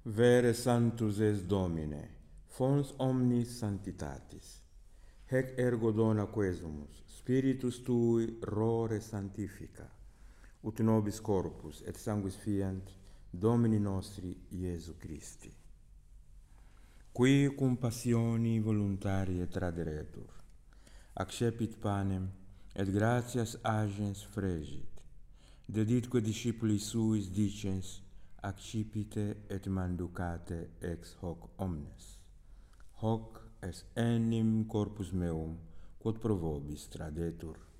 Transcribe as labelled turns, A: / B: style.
A: Vere sanctus es Domine, fons omnis sanctitatis. Hec ergo dona quesumus, Spiritus Tui rore sanctifica, ut nobis corpus et sanguis fiant Domini nostri Iesu Christi. Qui cum passioni voluntarie traderetur, accepit panem et gratias agens fregit, deditque discipuli suis dicens, accipite et manducate ex hoc omnes. Hoc est enim corpus meum, quod pro vobis tradetur.